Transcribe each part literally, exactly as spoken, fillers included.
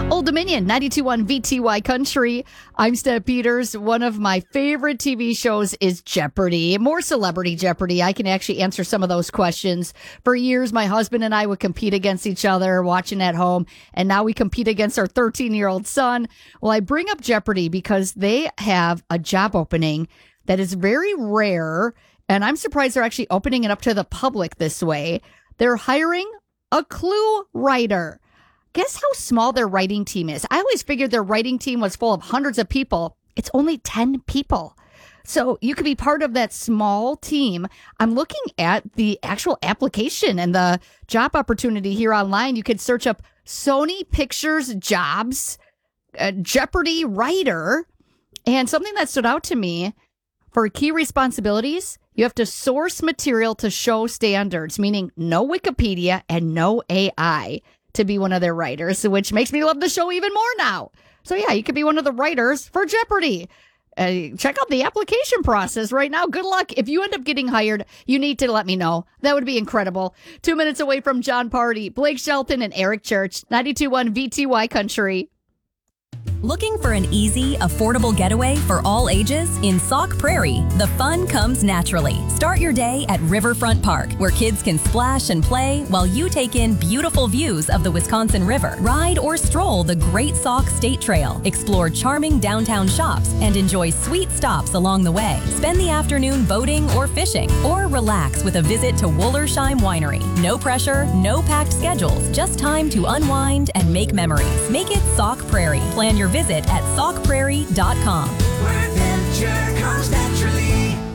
Old Dominion, ninety-two point one V T Y Country. I'm Steph Peters. One of my favorite T V shows is Jeopardy. More Celebrity Jeopardy. I can actually answer some of those questions. For years, my husband and I would compete against each other watching at home, and now we compete against our thirteen-year-old son. Well, I bring up Jeopardy because they have a job opening that is very rare, and I'm surprised they're actually opening it up to the public this way. They're hiring a clue writer. Guess how small their writing team is? I always figured their writing team was full of hundreds of people. It's only ten people. So you could be part of that small team. I'm looking at the actual application and the job opportunity here online. You could search up Sony Pictures jobs, uh, Jeopardy writer. And something that stood out to me, for key responsibilities, you have to source material to show standards, meaning no Wikipedia and no A I, to be one of their writers, which makes me love the show even more now. So yeah, you could be one of the writers for Jeopardy. Uh, check out the application process right now. Good luck. If you end up getting hired, you need to let me know. That would be incredible. Two minutes away from John Party, Blake Shelton and Eric Church, ninety-two point one V T Y Country. Looking for an easy, affordable getaway for all ages? In Sauk Prairie, the fun comes naturally. Start your day at Riverfront Park, where kids can splash and play while you take in beautiful views of the Wisconsin River. Ride or stroll the Great Sauk State Trail, explore charming downtown shops, and enjoy sweet stops along the way. Spend the afternoon boating or fishing, or relax with a visit to Wollersheim Winery. No pressure, no packed schedules, just time to unwind and make memories. Make it Sauk Prairie. Plan your visit at sauk prairie dot com. Where adventure comes naturally.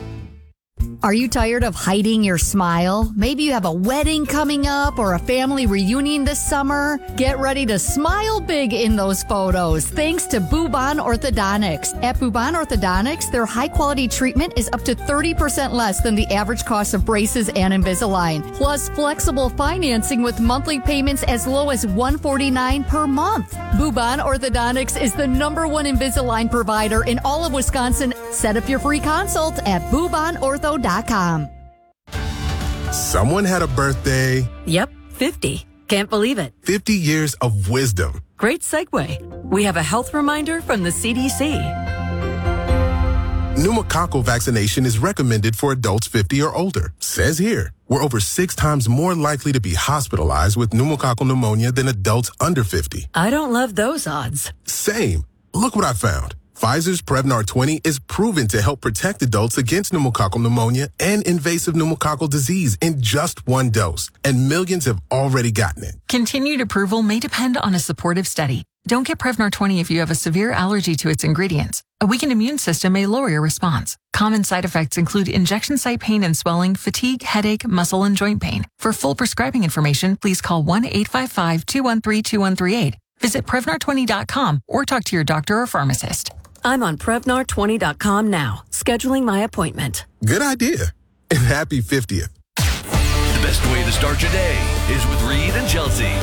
Are you tired of hiding your smile? Maybe you have a wedding coming up or a family reunion this summer. Get ready to smile big in those photos thanks to Bhuban Orthodontics. At Bhuban Orthodontics, their high-quality treatment is up to thirty percent less than the average cost of braces and Invisalign. Plus, flexible financing with monthly payments as low as one hundred forty-nine dollars per month. Bhuban Orthodontics is the number one Invisalign provider in all of Wisconsin. Set up your free consult at bhuban ortho dot com. Someone had a birthday. Yep, fifty. Can't believe it. fifty years of wisdom. Great segue. We have a health reminder from the C D C. Pneumococcal vaccination is recommended for adults fifty or older. Says here, we're over six times more likely to be hospitalized with pneumococcal pneumonia than adults under fifty. I don't love those odds. Same. Look what I found. Pfizer's Prevnar twenty is proven to help protect adults against pneumococcal pneumonia and invasive pneumococcal disease in just one dose, and millions have already gotten it. Continued approval may depend on a supportive study. Don't get Prevnar twenty if you have a severe allergy to its ingredients. A weakened immune system may lower your response. Common side effects include injection site pain and swelling, fatigue, headache, muscle, and joint pain. For full prescribing information, please call one eight five five, two one three, two one three eight. Visit Prevnar twenty dot com or talk to your doctor or pharmacist. I'm on Prevnar twenty dot com now, scheduling my appointment. Good idea. And happy fiftieth. The best way to start your day is with Reed and Chelsea.